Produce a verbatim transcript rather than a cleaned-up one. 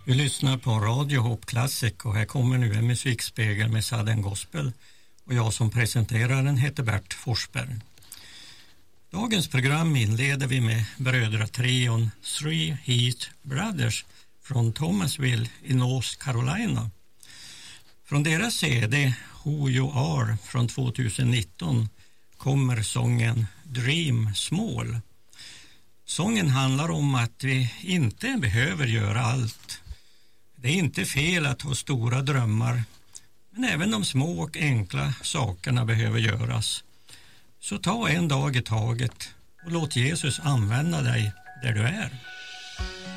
Du lyssnar på Radio Hope Classic och här kommer nu en musikspegel med Southern Gospel och jag som presenterar den heter Bert Forsberg. Dagens program inleder vi med brödratrion Three Heath Brothers från Thomasville i North Carolina. Från deras C D Who You Are från tjugonitton kommer sången Dream Small. Sången handlar om att vi inte behöver göra allt. Det är inte fel att ha stora drömmar, men även de små och enkla sakerna behöver göras. Så ta en dag i taget och låt Jesus använda dig där du är.